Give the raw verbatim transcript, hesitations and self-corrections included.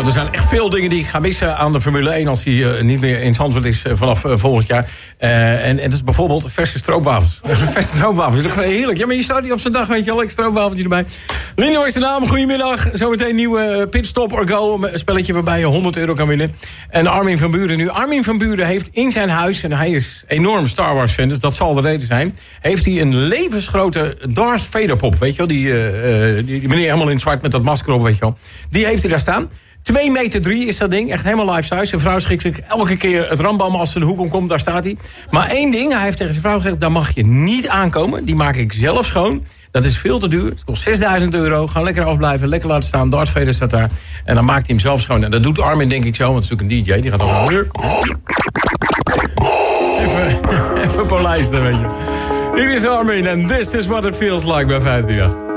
Want er zijn echt veel dingen die ik ga missen aan de Formule één... als die uh, niet meer in Zandvoort is uh, vanaf uh, volgend jaar. Uh, en, en dat is bijvoorbeeld verse stroopwafels. Verse stroopwafels, dat is heerlijk. Ja, maar je staat niet op zijn dag, weet je wel. Lekker stroopwafeltje erbij. Lino is de naam, goedemiddag. Zometeen nieuwe Pitstop or Go. Een spelletje waarbij je honderd euro kan winnen. En Armin van Buuren nu. Armin van Buuren heeft in zijn huis... en hij is enorm Star Wars fan, dus dat zal de reden zijn... heeft hij een levensgrote Darth Vader pop. Weet je wel, die, uh, die, die meneer helemaal in het zwart met dat masker op, weet je wel. Die heeft hij daar staan. twee meter drie is dat ding, echt helemaal life size. Zijn vrouw schikt zich elke keer het rambam als ze de hoek omkomt, daar staat hij. Maar één ding, hij heeft tegen zijn vrouw gezegd... daar mag je niet aankomen, die maak ik zelf schoon. Dat is veel te duur, het kost zesduizend euro. Ga lekker afblijven, lekker laten staan. Darth Vader staat daar. En dan maakt hij hem zelf schoon. En dat doet Armin denk ik zo, want het is natuurlijk een D J. Die gaat dan even, even polijsten, weet je. Hier is Armin en This is What It Feels Like bij vijftien.